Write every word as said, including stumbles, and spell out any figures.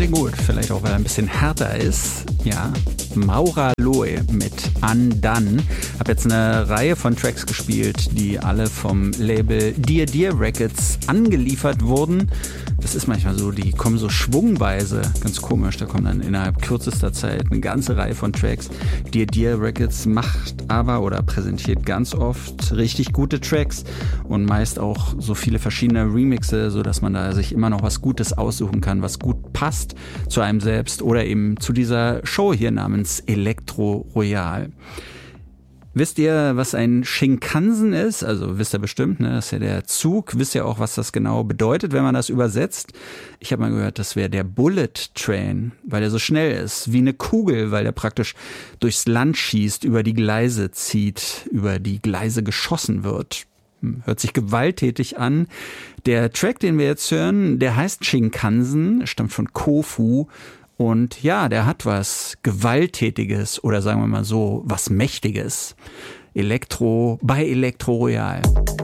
finde ihn gut. Vielleicht auch, weil er ein bisschen härter ist. Ja, Maura Loe mit Undone. Hab jetzt eine Reihe von Tracks gespielt, die alle vom Label Dear Dear Records angeliefert wurden. Das ist manchmal so, die kommen so schwungweise, ganz komisch. Da kommen dann innerhalb kürzester Zeit eine ganze Reihe von Tracks. Dear Dear Records macht aber oder präsentiert ganz oft richtig gute Tracks und meist auch so viele verschiedene Remixe, sodass man da sich immer noch was Gutes aussuchen kann, was gut passt zu einem selbst oder eben zu dieser Show hier namens Elektro Royal. Wisst ihr, was ein Shinkansen ist? Also wisst ihr bestimmt, ne? Das ist ja der Zug. Wisst ihr auch, was das genau bedeutet, wenn man das übersetzt? Ich habe mal gehört, das wäre der Bullet Train, weil der so schnell ist, wie eine Kugel, weil der praktisch durchs Land schießt, über die Gleise zieht, über die Gleise geschossen wird. Hört sich gewalttätig an. Der Track, den wir jetzt hören, der heißt Shinkansen, stammt von Kofu. Und ja, der hat was Gewalttätiges oder sagen wir mal so, was Mächtiges. Elektro bei Elektro Royal.